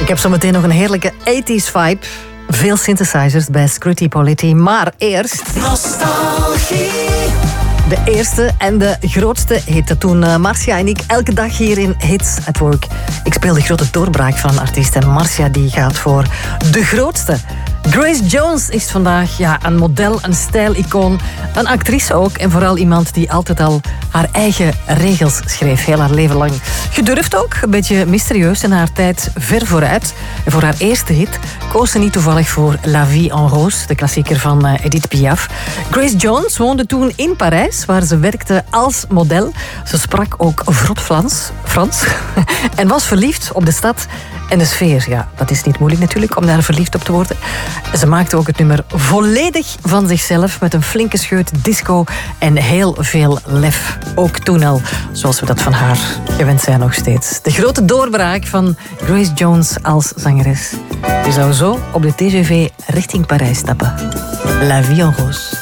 Ik heb zo meteen nog een heerlijke 80s vibe. Veel synthesizers bij Scritti Politti. Maar eerst... Nostalgie. De eerste en de grootste hitte toen Marcia en ik elke dag hier in Hits at Work. Ik speel de grote doorbraak van een artiest en Marcia die gaat voor de grootste. Grace Jones is vandaag een model, een stijlicoon, een actrice ook en vooral iemand die altijd al haar eigen regels schreef, heel haar leven lang. Gedurfd ook, een beetje mysterieus en haar tijd ver vooruit. En voor haar eerste hit koos ze niet toevallig voor La Vie en Rose, de klassieker van Edith Piaf. Grace Jones woonde toen in Parijs, waar ze werkte als model. Ze sprak ook vrot Frans en was verliefd op de stad en de sfeer. Ja, dat is niet moeilijk natuurlijk om daar verliefd op te worden. Ze maakte ook het nummer volledig van zichzelf met een flinke scheut disco en heel veel lef. Ook toen al, zoals we dat van haar gewend zijn nog steeds. De grote doorbraak van Grace Jones als zangeres. Je zou zo op de TGV richting Parijs stappen. La Vie en Rose.